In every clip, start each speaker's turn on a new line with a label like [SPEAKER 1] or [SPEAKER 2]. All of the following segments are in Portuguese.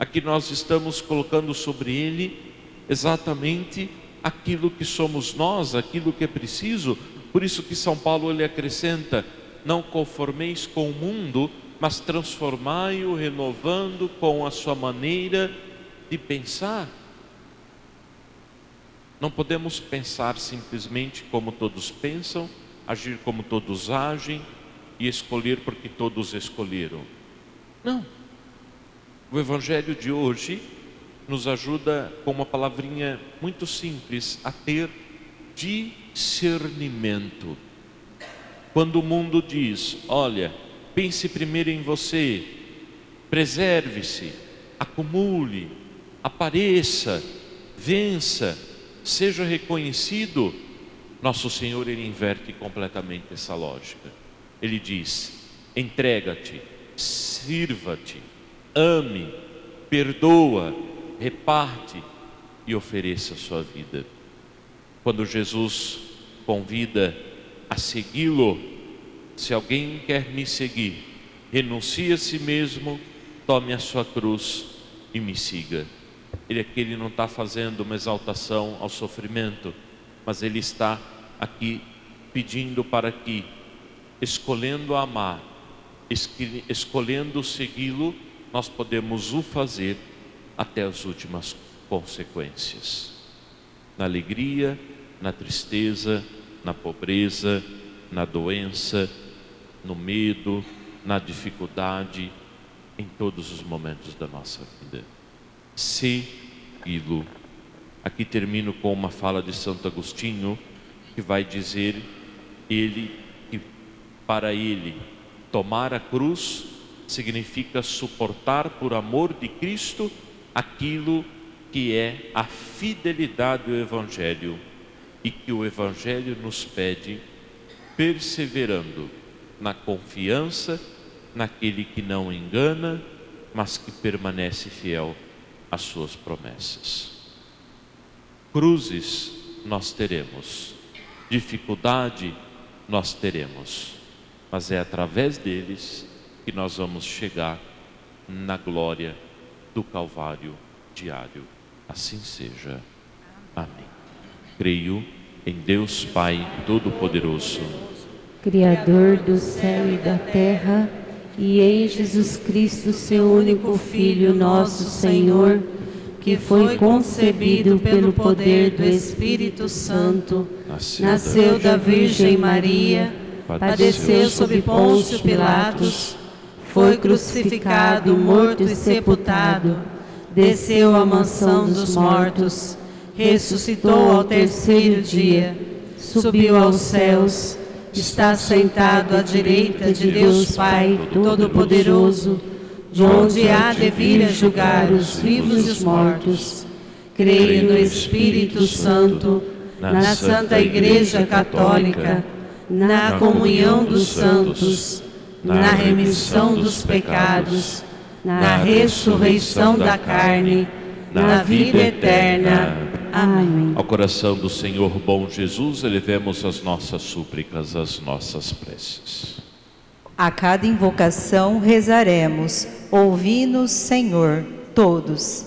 [SPEAKER 1] Aqui nós estamos colocando sobre ele exatamente aquilo que somos nós, aquilo que é preciso. Por isso que São Paulo ele acrescenta: não conformeis com o mundo, mas transformai-o, renovando com a sua maneira de pensar. Não podemos pensar simplesmente como todos pensam, agir como todos agem e escolher porque todos escolheram. Não. O Evangelho de hoje nos ajuda com uma palavrinha muito simples a ter discernimento. Quando o mundo diz: olha, pense primeiro em você, preserve-se, acumule, apareça, vença, seja reconhecido, nosso Senhor ele inverte completamente essa lógica. Ele diz: entrega-te, sirva-te, ame, perdoa, reparte e ofereça a sua vida. Quando Jesus convida a segui-lo: se alguém quer me seguir, renuncie a si mesmo, tome a sua cruz e me siga. Ele não está fazendo uma exaltação ao sofrimento, mas ele está aqui pedindo para que, escolhendo amar, escolhendo segui-lo, nós podemos o fazer até as últimas consequências. Na alegria, na tristeza, na pobreza, na doença, no medo, na dificuldade, em todos os momentos da nossa vida. Segui-lo. Aqui termino com uma fala de Santo Agostinho, que vai dizer que para ele tomar a cruz significa suportar por amor de Cristo aquilo que é a fidelidade ao Evangelho, e que o Evangelho nos pede, perseverando na confiança naquele que não engana, mas que permanece fiel às suas promessas. Cruzes nós teremos, dificuldade nós teremos, mas é através deles que nós vamos chegar na glória do Calvário diário. Assim seja. Amém. Creio em Deus Pai Todo-Poderoso,
[SPEAKER 2] Criador do céu e da terra, e em Jesus Cristo, seu único Filho, nosso Senhor, que foi concebido pelo poder do Espírito Santo, nasceu da Virgem Maria, padeceu sob Pôncio Pilatos, foi crucificado, morto e sepultado, desceu à mansão dos mortos, ressuscitou ao terceiro dia, subiu aos céus, está sentado à direita de Deus Pai Todo-Poderoso, de onde há de vir a julgar os vivos e os mortos. Creio no Espírito Santo, na Santa Igreja Católica, na comunhão dos santos, na remissão dos pecados, na ressurreição da carne, na vida eterna. Amém.
[SPEAKER 1] Ao coração do Senhor bom Jesus, elevemos as nossas súplicas, as nossas preces.
[SPEAKER 3] A cada invocação rezaremos: ouvi-nos, Senhor, todos.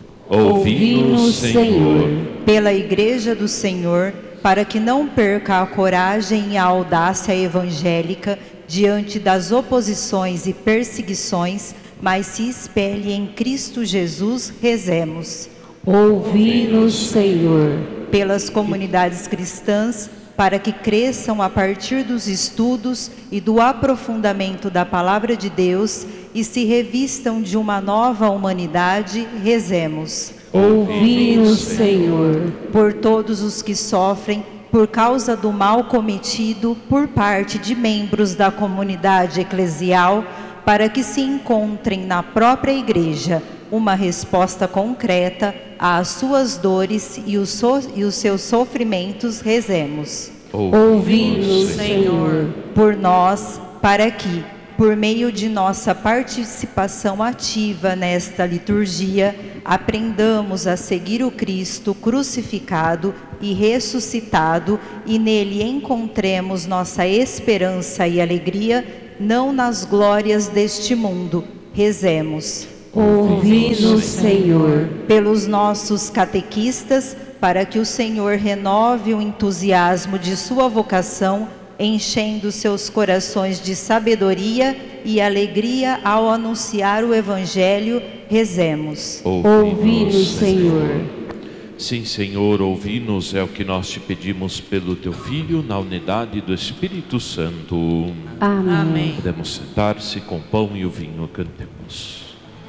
[SPEAKER 1] Ouvi-nos, Senhor.
[SPEAKER 3] Pela Igreja do Senhor, para que não perca a coragem e a audácia evangélica diante das oposições e perseguições, mas se espelhe em Cristo Jesus, rezemos.
[SPEAKER 2] Ouvi-nos, Senhor.
[SPEAKER 3] Pelas comunidades cristãs, para que cresçam a partir dos estudos e do aprofundamento da Palavra de Deus e se revistam de uma nova humanidade, rezemos.
[SPEAKER 2] Ouvi-nos, Senhor.
[SPEAKER 3] Por todos os que sofrem por causa do mal cometido por parte de membros da comunidade eclesial, para que se encontrem na própria Igreja uma resposta concreta às suas dores e os seus sofrimentos, rezemos.
[SPEAKER 2] Ouvi-nos, Senhor.
[SPEAKER 3] Por nós, para que, por meio de nossa participação ativa nesta liturgia, aprendamos a seguir o Cristo crucificado e ressuscitado, e nele encontremos nossa esperança e alegria, não nas glórias deste mundo. Rezemos.
[SPEAKER 2] Ouvi-nos, Senhor.
[SPEAKER 3] Pelos nossos catequistas, para que o Senhor renove o entusiasmo de sua vocação, enchendo seus corações de sabedoria e alegria ao anunciar o Evangelho, rezemos.
[SPEAKER 2] Ouvi-nos, Senhor.
[SPEAKER 1] Sim, Senhor, ouvi-nos é o que nós te pedimos pelo teu Filho, na unidade do Espírito Santo.
[SPEAKER 2] Amém.
[SPEAKER 1] Podemos sentar-se, com o pão e o vinho cantemos.